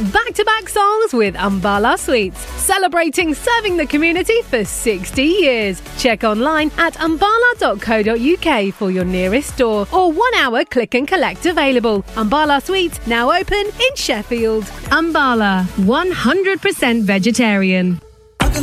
back-to-back songs with Umbala Sweets, celebrating serving the community for 60 years. Check online at umbala.co.uk for your nearest store or 1 hour click and collect available. Umbala Sweets now open in Sheffield. Umbala, 100% vegetarian.